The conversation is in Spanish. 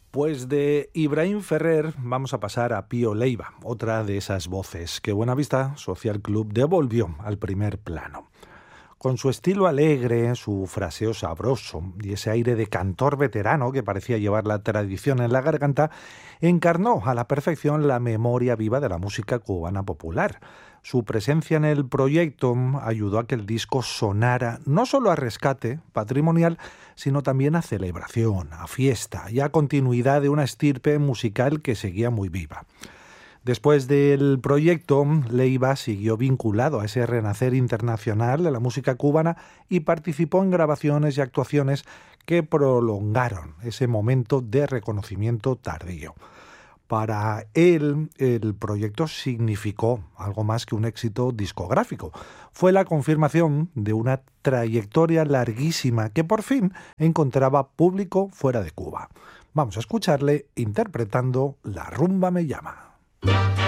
Pues de Ibrahim Ferrer vamos a pasar a Pío Leiva, otra de esas voces que Buenavista Social Club devolvió al primer plano. Con su estilo alegre, su fraseo sabroso y ese aire de cantor veterano que parecía llevar la tradición en la garganta, encarnó a la perfección la memoria viva de la música cubana popular. Su presencia en el proyecto ayudó a que el disco sonara no solo a rescate patrimonial, sino también a celebración, a fiesta y a continuidad de una estirpe musical que seguía muy viva. Después del proyecto, Leiva siguió vinculado a ese renacer internacional de la música cubana y participó en grabaciones y actuaciones que prolongaron ese momento de reconocimiento tardío. Para él, el proyecto significó algo más que un éxito discográfico. Fue la confirmación de una trayectoria larguísima que por fin encontraba público fuera de Cuba. Vamos a escucharle interpretando La rumba me llama.